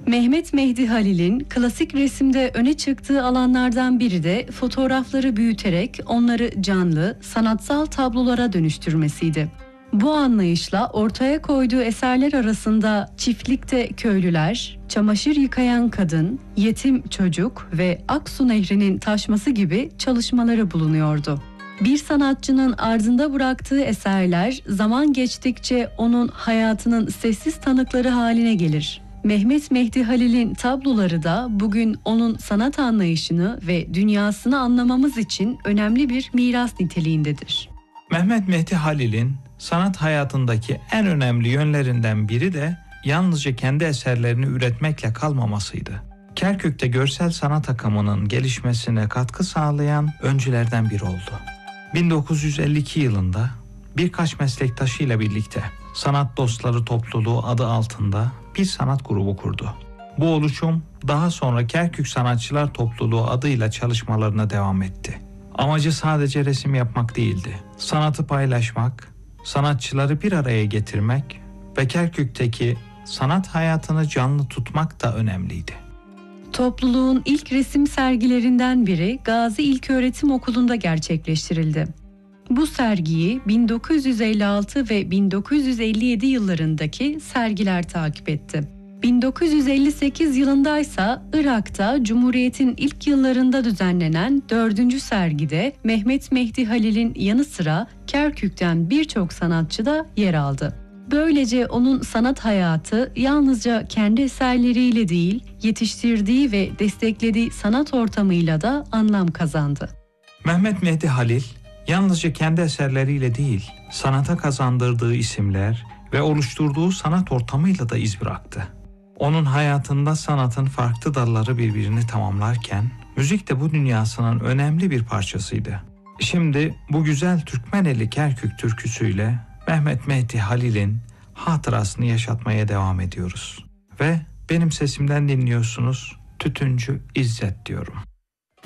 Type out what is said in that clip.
Mehmet Mehdi Halil'in klasik resimde öne çıktığı alanlardan biri de fotoğrafları büyüterek onları canlı, sanatsal tablolara dönüştürmesiydi. Bu anlayışla ortaya koyduğu eserler arasında çiftlikte köylüler, çamaşır yıkayan kadın, yetim çocuk ve Aksu Nehri'nin taşması gibi çalışmaları bulunuyordu. Bir sanatçının ardında bıraktığı eserler zaman geçtikçe onun hayatının sessiz tanıkları haline gelir. Mehmet Mehdi Halil'in tabloları da bugün onun sanat anlayışını ve dünyasını anlamamız için önemli bir miras niteliğindedir. Mehmet Mehdi Halil'in sanat hayatındaki en önemli yönlerinden biri de yalnızca kendi eserlerini üretmekle kalmamasıydı. Kerkük'te görsel sanat akımının gelişmesine katkı sağlayan öncülerden biri oldu. 1952 yılında birkaç meslektaşıyla birlikte Sanat Dostları Topluluğu adı altında bir sanat grubu kurdu. Bu oluşum daha sonra Kerkük Sanatçılar Topluluğu adıyla çalışmalarına devam etti. Amacı sadece resim yapmak değildi. Sanatı paylaşmak, sanatçıları bir araya getirmek ve Kerkük'teki sanat hayatını canlı tutmak da önemliydi. Topluluğun ilk resim sergilerinden biri Gazi İlköğretim Okulu'nda gerçekleştirildi. Bu sergiyi 1956 ve 1957 yıllarındaki sergiler takip etti. 1958 yılındaysa Irak'ta Cumhuriyet'in ilk yıllarında düzenlenen 4. sergide Mehmet Mehdi Halil'in yanı sıra Kerkük'ten birçok sanatçı da yer aldı. Böylece onun sanat hayatı yalnızca kendi eserleriyle değil, yetiştirdiği ve desteklediği sanat ortamıyla da anlam kazandı. Mehmet Mehdi Halil yalnızca kendi eserleriyle değil, sanata kazandırdığı isimler ve oluşturduğu sanat ortamıyla da iz bıraktı. Onun hayatında sanatın farklı dalları birbirini tamamlarken, müzik de bu dünyasının önemli bir parçasıydı. Şimdi bu güzel Türkmeneli Kerkük türküsüyle Mehmet Mehdi Halil'in hatırasını yaşatmaya devam ediyoruz. Ve benim sesimden dinliyorsunuz, Tütüncü İzzet diyorum.